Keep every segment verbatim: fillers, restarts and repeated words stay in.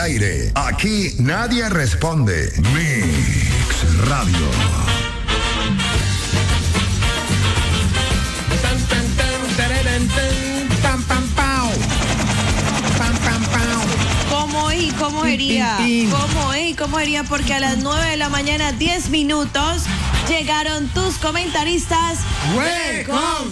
aire. Aquí nadie responde. Mix Radio. ¿Cómo es y cómo sería? ¿Cómo es y cómo sería? Porque a las nueve de la mañana, diez minutos, llegaron tus comentaristas de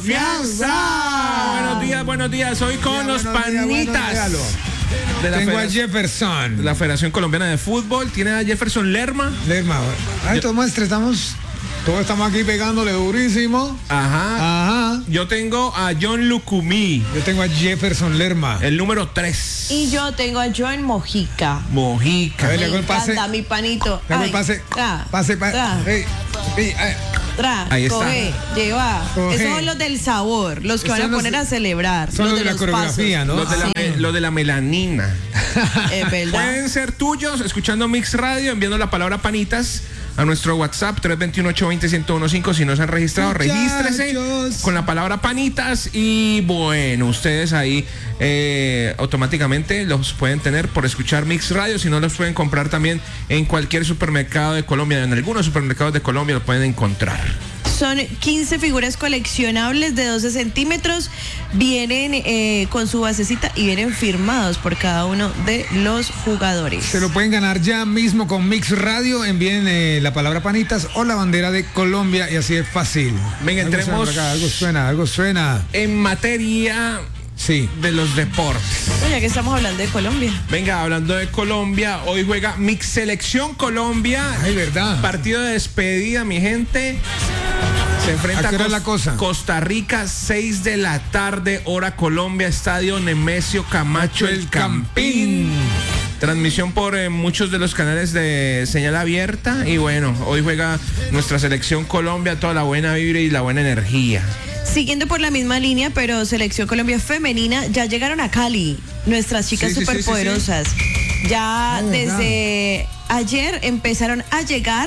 confianza. Buenos días, buenos días. Hoy con los panitas. De la Tengo a Jefferson. De la Federación Colombiana de Fútbol. Tiene a Jefferson Lerma. Lerma. Ay, todos muestre, estamos... Todos estamos aquí pegándole durísimo. Ajá. Ajá. Yo tengo a John Lucumí. Yo tengo a Jefferson Lerma. El número tres. Y yo tengo a John Mojica. Mojica. A ver, le hago el pase. Me encanta, mi panito. Le hago el pase. Tra, pase, pase. Tra. Hey, hey, hey. Tra, ahí está. Coge, lleva. Coge. Esos son los del sabor, los que Esos van a poner los, a celebrar. Son los, los de, de la los coreografía, pasos. ¿no? Los de, la, sí. lo de la melanina. Es verdad. Pueden ser tuyos, escuchando Mix Radio, enviando la palabra panitas a nuestro WhatsApp tres dos uno, ocho dos cero, uno cero uno cinco. Si no se han registrado, Muchachos. regístrese con la palabra panitas y bueno, ustedes ahí eh, automáticamente los pueden tener por escuchar Mix Radio. Si no, los pueden comprar también en cualquier supermercado de Colombia. En algunos supermercados de Colombia los pueden encontrar. Son quince figuras coleccionables de doce centímetros. Vienen eh, con su basecita y vienen firmados por cada uno de los jugadores. Se lo pueden ganar ya mismo con Mix Radio. Envíen eh, la palabra panitas o la bandera de Colombia y así es fácil. Venga, algo entremos. Suena acá, algo suena, algo suena. En materia sí. de los deportes. Ya que estamos hablando de Colombia. Venga, hablando de Colombia, hoy juega Mix Selección Colombia. Ay, verdad. Partido de despedida, mi gente. Se enfrenta ¿A qué hora a es la cosa? Costa Rica, seis de la tarde, hora Colombia, Estadio Nemesio Camacho El Campín. Transmisión por eh, muchos de los canales de señal abierta. Y bueno, hoy juega nuestra selección Colombia, toda la buena vibra y la buena energía. Siguiendo por la misma línea, pero Selección Colombia femenina, ya llegaron a Cali, nuestras chicas sí, sí, superpoderosas. Sí, sí, sí. Ya Ay, desde ayer empezaron a llegar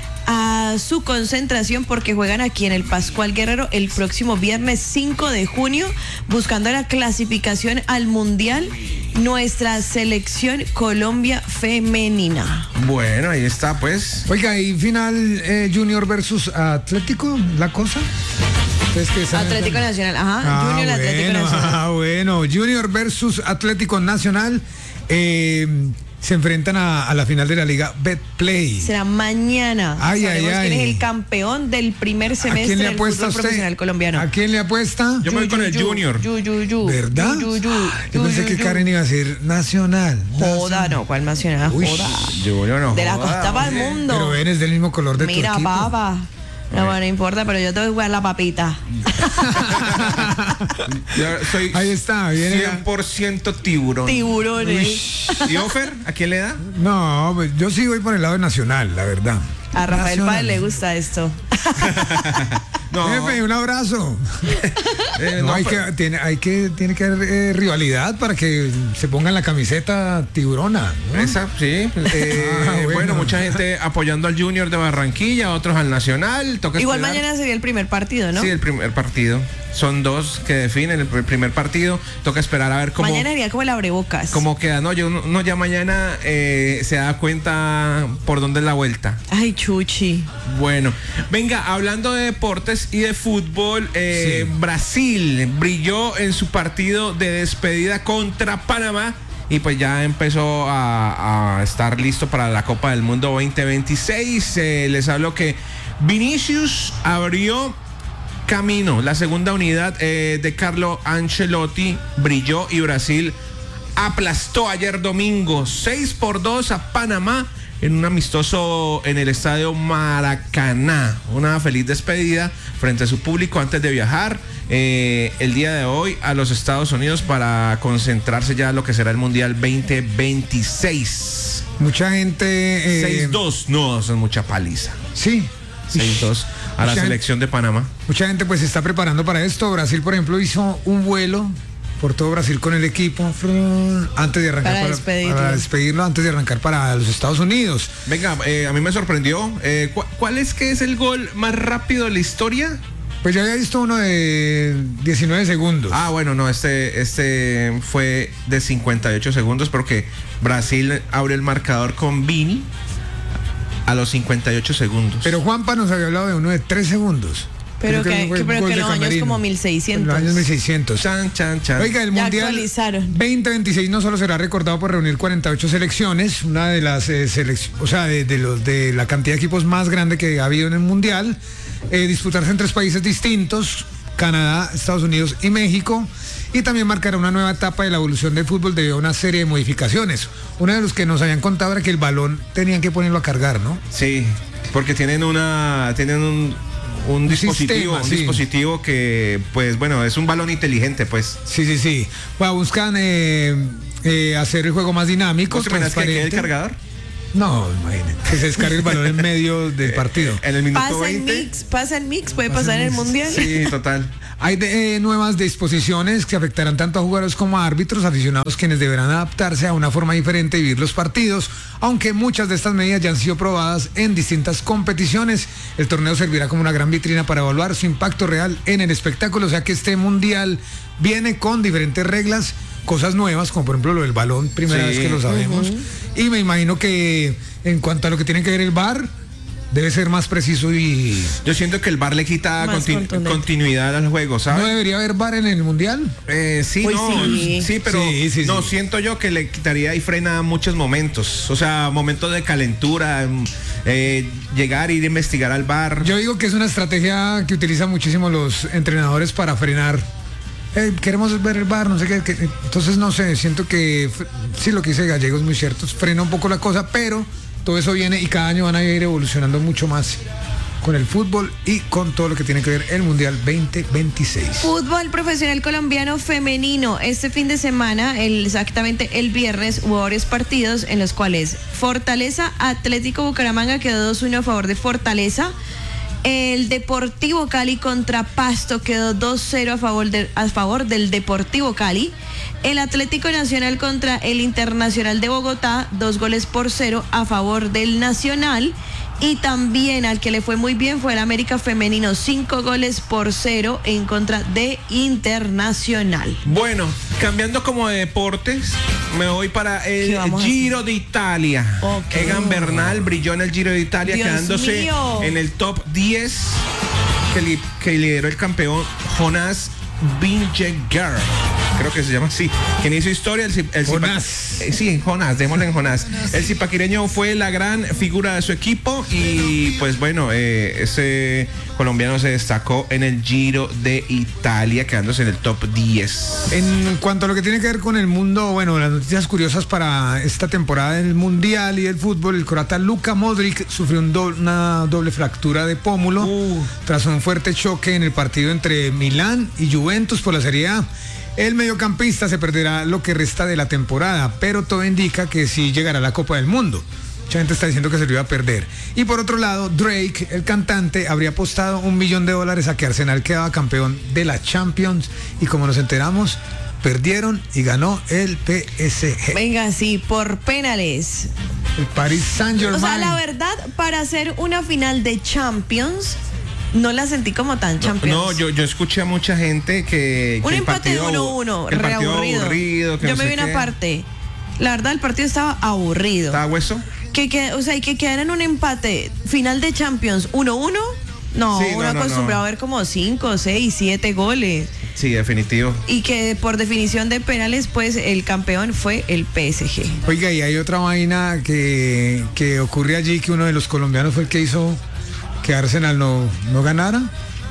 a su concentración porque juegan aquí en el Pascual Guerrero el próximo viernes cinco de junio, buscando la clasificación al Mundial, nuestra Selección Colombia femenina. Bueno, ahí está pues. Oiga, y final eh, Junior versus Atlético, la cosa. Que Atlético Nacional, ajá, ah, Junior bueno, Atlético Nacional. Ah, bueno, Junior versus Atlético Nacional. Eh, se enfrentan a, a la final de la Liga Betplay. Será mañana. Ay, Sabemos ay, ay. quién es el campeón del primer semestre ¿A quién le del apuesta fútbol usted? profesional colombiano. ¿A quién le apuesta? Yo me voy con el Junior. Yu, yu, yu. ¿Verdad? Yu, yu, yu. Yo Yu, pensé yu, que yu. Karen iba a decir Nacional. Joda, Nacional. no, ¿cuál nacional? Uy, Joda. Junior no. De la joda, costa para el oye. mundo. Pero eres del mismo color de Mira, tu equipo. papa. No, bueno, no importa, pero yo te voy a jugar la papita. Yo soy Ahí está, viene. cien por ciento tiburón. Tiburones. ¿Y Ofer? ¿A quién le da? No, pues, yo sí voy por el lado de Nacional, la verdad. A Rafael Nacional. Páez le gusta esto. No. Jefe, un abrazo. Eh, No, no, hay, pero- que, tiene, hay que, tiene que haber eh, rivalidad para que se pongan la camiseta tiburona, ¿no? Esa, sí. Eh, Ah, bueno. bueno. mucha gente apoyando al Junior de Barranquilla, otros al Nacional. Toca Igual esperar. mañana sería el primer partido, ¿no? Sí, el primer partido. Son dos que definen el pr- primer partido. Toca esperar a ver cómo, Mañana sería como el abrebocas. cómo queda. No, yo no, ya mañana eh, se da cuenta por dónde es la vuelta. Ay, chuchi. Bueno, venga, hablando de deportes y de fútbol, eh, Sí. Brasil brilló en su partido de despedida contra Panamá y pues ya empezó a, a estar listo para la Copa del Mundo veinte veintiséis. Eh, les hablo que Vinicius abrió camino. La segunda unidad eh, de Carlo Ancelotti brilló y Brasil aplastó ayer domingo seis por dos a Panamá en un amistoso en el estadio Maracaná. Una feliz despedida frente a su público antes de viajar eh, el día de hoy a los Estados Unidos para concentrarse ya en lo que será el Mundial veinte veintiséis. Mucha gente. Eh, seis dos, no, eso es mucha paliza. Sí. seis dos a la Mucha selección de Panamá. Mucha gente pues se está preparando para esto. Brasil, por ejemplo, hizo un vuelo por todo Brasil con el equipo frun, antes de arrancar Para para, despedirlo. para despedirlo, antes de arrancar para los Estados Unidos. Venga, eh, a mí me sorprendió. Eh, ¿cu- ¿Cuál es que es el gol más rápido de la historia? Pues yo había visto uno de diecinueve segundos. Ah, bueno, no, este, este fue de cincuenta y ocho segundos porque Brasil abre el marcador con Vini a los cincuenta y ocho segundos. Pero Juanpa nos había hablado de uno de tres segundos. Pero Creo que, fue que, pero gol que de los años Camerino. como mil seiscientos. Los años mil seiscientos. Chan, chan, chan. Oiga, el Ya Mundial actualizaron. veinte veintiséis no solo será recordado por reunir cuarenta y ocho selecciones, una de las eh, selecciones, o sea, de, de los de la cantidad de equipos más grande que ha habido en el Mundial, eh, disputarse en tres países distintos, Canadá, Estados Unidos y México, y también marcará una nueva etapa de la evolución del fútbol debido a una serie de modificaciones. Uno de los que nos habían contado era que el balón tenían que ponerlo a cargar, ¿no? Sí, porque tienen una, tienen un, un dispositivo, sistema, un sí. dispositivo que, pues, bueno, es un balón inteligente, pues. Sí, sí, sí. Bueno, buscan eh, eh, hacer el juego más dinámico, ¿Vos te imaginas que quede el transparente. cargador? No, imagínate, que se descargue el balón en medio del partido. En el minuto Pasa en veinte. mix, pasa en mix, puede pasar en el mundial. Sí, total. Hay de, eh, nuevas disposiciones que afectarán tanto a jugadores como a árbitros, aficionados, quienes deberán adaptarse a una forma diferente de vivir los partidos, aunque muchas de estas medidas ya han sido probadas en distintas competiciones. El torneo servirá como una gran vitrina para evaluar su impacto real en el espectáculo, o sea que este mundial viene con diferentes reglas, cosas nuevas, como por ejemplo lo del balón, primera Sí. vez que lo sabemos, y me imagino que en cuanto a lo que tiene que ver el V A R, debe ser más preciso y... Yo siento que el V A R le quita Más conti- contundente. continuidad al juego, ¿No ¿sabes? debería haber V A R en el mundial? Eh, sí, Pues no, sí. sí, pero Sí, sí, no, sí. siento yo que le quitaría y frena muchos momentos. O sea, momentos de calentura, mm, eh, llegar, ir a investigar al V A R. Yo digo que es una estrategia que utilizan muchísimo los entrenadores para frenar. Eh, queremos ver el V A R, no sé qué, qué. Entonces, no sé, siento que f- sí, lo que dice Gallego es muy cierto, frena un poco la cosa, pero todo eso viene y cada año van a ir evolucionando mucho más con el fútbol y con todo lo que tiene que ver el Mundial veinte veintiséis. Fútbol profesional colombiano femenino. Este fin de semana, el- exactamente el viernes, hubo varios partidos en los cuales Fortaleza Atlético Bucaramanga quedó dos uno a favor de Fortaleza. El Deportivo Cali contra Pasto quedó dos cero a favor, de- a favor del Deportivo Cali. El Atlético Nacional contra el Internacional de Bogotá, dos goles por cero a favor del Nacional. Y también al que le fue muy bien fue el América Femenino, cinco goles por cero en contra de Internacional. Bueno, cambiando como de deportes, me voy para el ¿Qué vamos a Giro de Italia. Ok. Egan Bernal brilló en el Giro de Italia, Dios quedándose mío. en el top diez que, li- que lideró el campeón Jonas Vingegaard. Creo que se llama así. Quien hizo historia, el, ci- el zipa- Jonás. eh, sí, Jonás, démosle en Jonás. El zipaquireño fue la gran figura de su equipo y pues bueno, eh, ese colombiano se destacó en el Giro de Italia, quedándose en el top diez. En cuanto a lo que tiene que ver con el mundo, bueno, las noticias curiosas para esta temporada del Mundial y del fútbol, el croata Luka Modric sufrió un do- una doble fractura de pómulo Uh. tras un fuerte choque en el partido entre Milán y Juventus por la Serie A. El mediocampista se perderá lo que resta de la temporada, pero todo indica que sí llegará a la Copa del Mundo. Mucha gente está diciendo que se lo iba a perder. Y por otro lado, Drake, el cantante, habría apostado un millón de dólares a que Arsenal quedaba campeón de la Champions. Y como nos enteramos, perdieron y ganó el P S G. Venga, sí, por penales. El Paris Saint O sea, Germain. la verdad, para hacer una final de Champions, no la sentí como tan Champions. No, yo, yo escuché a mucha gente que, que Un el empate de partido uno abu- uno, que el re partido aburrido. aburrido, que Yo no me sé vi una qué. parte. La verdad, el partido estaba aburrido. ¿Estaba hueso? Que, que, o sea, y que quedara en un empate final de Champions uno uno. No, Sí, no, uno no, acostumbrado no. a ver como cinco, seis, siete goles. Sí, definitivo. Y que por definición de penales, pues el campeón fue el P S G. Oiga, y hay otra vaina que, que ocurre allí, que uno de los colombianos fue el que hizo que Arsenal no, no ganara.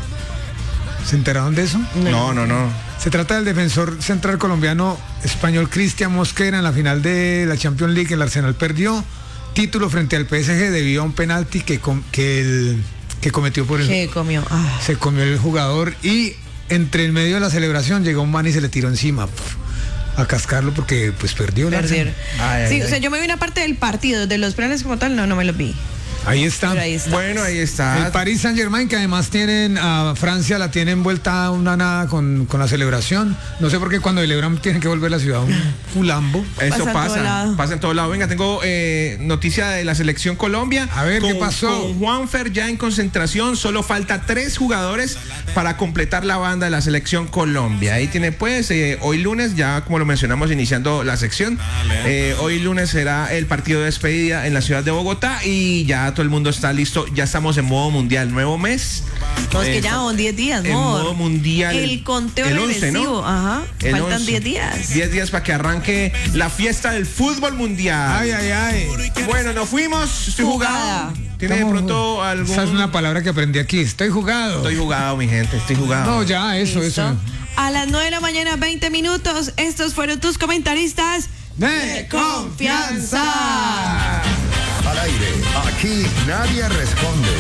¿Se enteraron de eso? No, no, no. Se trata del defensor central colombiano español Cristian Mosquera. En la final de la Champions League el Arsenal perdió título frente al P S G debido a un penalti que, com- que, el, que cometió por el... Que comió. Ah. Se comió el jugador y entre el medio de la celebración llegó un man y se le tiró encima pf, a cascarlo porque pues perdió el Perdieron. Arsenal. Ay, Sí, ay, o sea, ay. yo me vi una parte del partido, de los penales como tal, no, no me los vi. Ahí está. Pero ahí está. Bueno, ahí está. El Paris Saint Germain, que además tienen a Francia, la tienen vuelta a una nada con, con la celebración. No sé por qué cuando celebran tienen que volver la ciudad un fulambo. Eso Pasa en todo pasa, lado. pasa en todo lado. Venga, tengo eh, noticia de la selección Colombia. A ver, ¿qué Con- pasó? Con Juanfer ya en concentración, solo falta tres jugadores para completar la banda de la selección Colombia. Ahí tiene pues, eh, hoy lunes, ya como lo mencionamos iniciando la sección, eh, hoy lunes será el partido de despedida en la ciudad de Bogotá y ya todo el mundo está listo, ya estamos en modo mundial, nuevo mes. No, es que Eh, ya son diez días, en ¿no? modo mundial. El conteo el once, regresivo, ¿no? ajá. El Faltan once. diez días. diez días para que arranque la fiesta del fútbol mundial. Ay, ay, ay. Bueno, nos fuimos. Estoy Jugada. jugado. ¿Tiene de Estamos- pronto algún...? Esa es una palabra que aprendí aquí. Estoy jugado. Estoy jugado, mi gente. Estoy jugado. No, ya, eso, ¿Listo? eso. A las nueve de la mañana, veinte minutos. Estos fueron tus comentaristas De confianza. Al aire, aquí nadie responde.